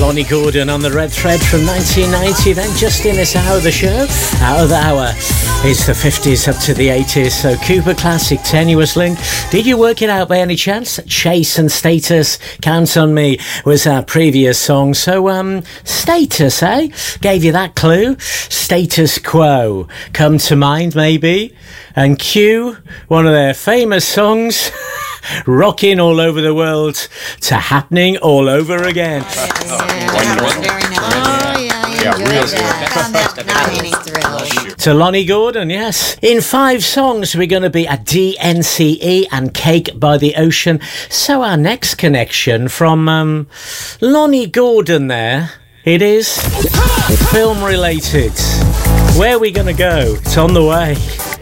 Lonnie Gordon on the Red Thread from 1990. Then just in this hour of the show, out of the hour, it's the 50s up to the 80s. So Cooper Classic, Tenuous Link. Did you work it out by any chance? Chase and Status, Count on Me was our previous song. So Status, eh? Gave you that clue. Status Quo, come to mind maybe. And Q, one of their famous songs, rocking all over the world to happening all over again. To Lonnie Gordon, yes. In 5 songs, we're going to be at DNCE and Cake by the Ocean. So our next connection from Lonnie Gordon there, it is film related. Where are we going to go? It's on the way.